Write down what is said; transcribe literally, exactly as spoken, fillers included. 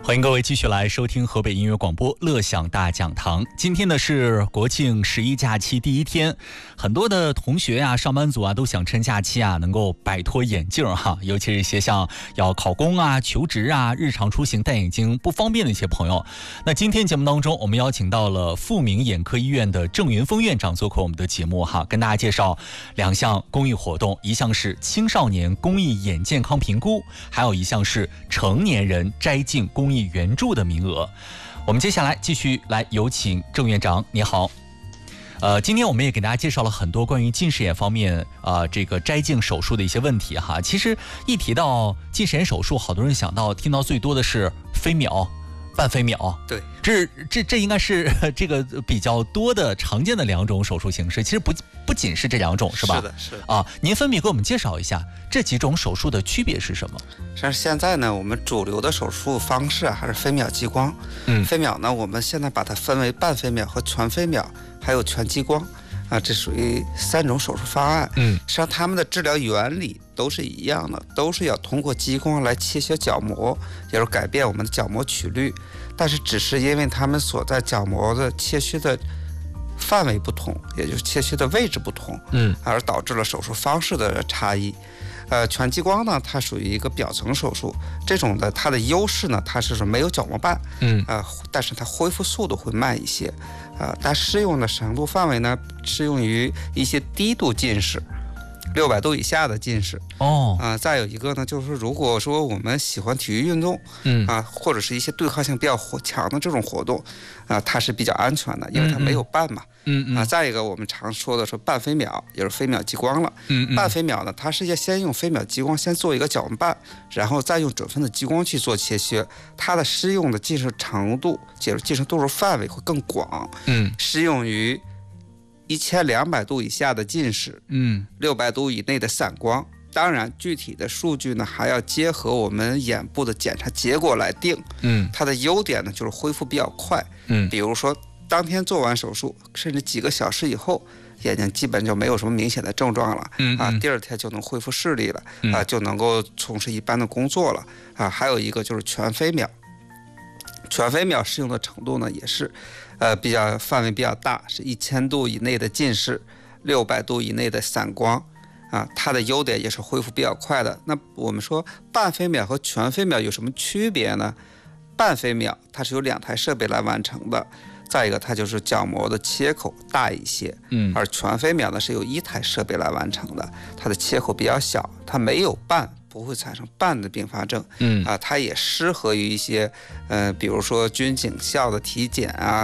欢迎各位继续来收听河北音乐广播乐享大讲堂。今天呢是国庆十一假期第一天，很多的同学啊、上班族啊都想趁假期啊能够摆脱眼镜哈，尤其是一些像要考公啊、求职啊、日常出行戴眼镜不方便的一些朋友。那今天节目当中，我们邀请到了富民眼科医院的郑云峰院长做客我们的节目哈，跟大家介绍两项公益活动，一项是青少年公益眼健康评估，还有一项是成年人摘镜公益援助的名额。我们接下来继续来有请郑院长，你好。呃，今天我们也给大家介绍了很多关于近视眼方面啊、呃，这个摘镜手术的一些问题哈。其实一提到近视眼手术，好多人想到听到最多的是飞秒、半飞秒， 对， 这这这应该是这个比较多的常见的两种手术形式。其实不不仅是这两种，是吧？ 是的，是的啊。您分别给我们介绍一下这几种手术的区别是什么？ 但是现在呢，我们主流的手术方式啊，还是飞秒激光。 嗯， 飞秒呢，我们现在把它分为半飞秒和全飞秒，还有全激光啊，这属于三种手术方案。 嗯， 实际上它们的治疗原理都是一样的，都是要通过激光来切削角膜，也就是改变我们的角膜曲率。但是只是因为它们所在角膜的切削的范围不同，也就是切削的位置不同， 嗯， 而导致了手术方式的差异。呃，全激光呢，它属于一个表层手术，这种的它的优势呢，它是说没有角膜瓣， 嗯， 呃，但是它恢复速度会慢一些，啊、呃，它适用的程度范围呢，适用于一些低度近视，六百度以下的近视。 哦， 啊、呃，再有一个呢，就是如果说我们喜欢体育运动， 嗯啊、呃，或者是一些对抗性比较强的这种活动，啊、呃，它是比较安全的，因为它没有瓣嘛。 嗯嗯啊，再一个我们常说的说半飞秒，也就是飞秒激光了。 嗯嗯， 半飞秒呢，它是要先用飞秒激光先做一个角膜瓣，然后再用准分子激光去做切削，它的适用的近视程度，也就是近视度数范围会更广。 嗯， 适用于一千两百度以下的近视， 嗯， 六百度以内的散光。当然，具体的数据呢，还要结合我们眼部的检查结果来定。 嗯， 它的优点呢，就是恢复比较快。 嗯， 比如说当天做完手术，甚至几个小时以后，眼睛基本就没有什么明显的症状了。 嗯啊，第二天就能恢复视力了。 嗯、 啊，就能够从事一般的工作了。啊，还有一个就是全飞秒。全飞秒适用的程度呢，也是，呃，比较范围比较大，是一千度以内的近视，六百度以内的散光。啊，它的优点也是恢复比较快的。那我们说半飞秒和全飞秒有什么区别呢？半飞秒它是由两台设备来完成的，再一个它就是角膜的切口大一些， 嗯， 而全飞秒呢是由一台设备来完成的，它的切口比较小，它没有瓣，不会产生瓣的并发症， 嗯啊，它也适合于一些，呃，比如说军警校的体检啊。